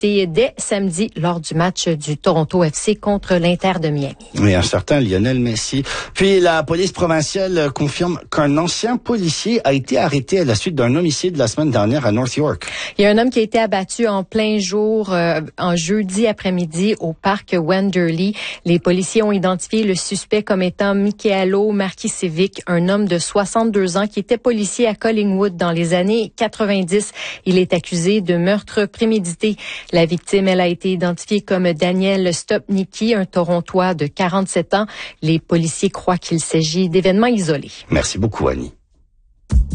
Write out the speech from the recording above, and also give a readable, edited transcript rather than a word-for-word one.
exécuté dès samedi lors du match du Toronto FC contre l'Inter de Miami. Oui, un certain Lionel Messi. Puis la police provinciale confirme qu'un ancien policier a été arrêté à la suite d'un homicide la semaine dernière à North York. Il y a un homme qui a été abattu en plein jour en jeudi après-midi au parc Wenderley. Les policiers ont identifié le suspect comme étant Michaelo Markisevic, un homme de 62 ans qui était policier à Collingwood dans les années 90. Il est accusé de meurtre prémédité. La victime, elle a été identifiée comme Daniel Stopnicki, un Torontois de 47 ans. Les policiers croient qu'il s'agit d'événements isolés. Merci beaucoup, Annie.